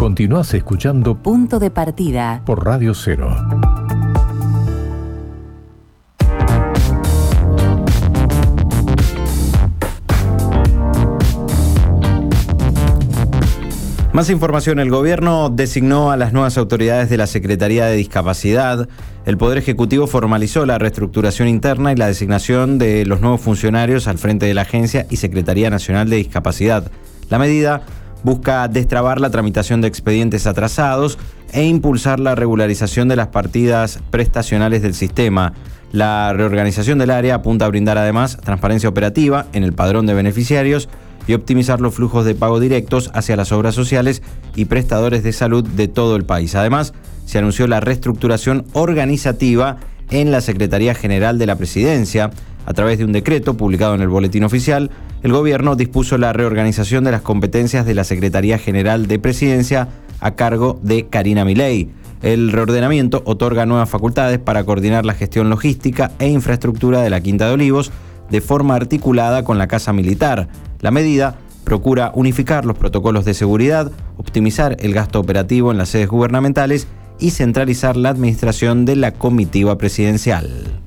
Continuás escuchando Punto de Partida por Radio 0. Más información. El gobierno designó a las nuevas autoridades de la Secretaría de Discapacidad. El Poder Ejecutivo formalizó la reestructuración interna y la designación de los nuevos funcionarios al frente de la Agencia y Secretaría Nacional de Discapacidad. La medida busca destrabar la tramitación de expedientes atrasados e impulsar la regularización de las partidas prestacionales del sistema. La reorganización del área apunta a brindar además transparencia operativa en el padrón de beneficiarios y optimizar los flujos de pago directos hacia las obras sociales y prestadores de salud de todo el país. Además, se anunció la reestructuración organizativa en la Secretaría General de la Presidencia. A través de un decreto publicado en el Boletín Oficial, el gobierno dispuso la reorganización de las competencias de la Secretaría General de Presidencia a cargo de Karina Milei. El reordenamiento otorga nuevas facultades para coordinar la gestión logística e infraestructura de la Quinta de Olivos de forma articulada con la Casa Militar. La medida procura unificar los protocolos de seguridad, optimizar el gasto operativo en las sedes gubernamentales y centralizar la administración de la comitiva presidencial.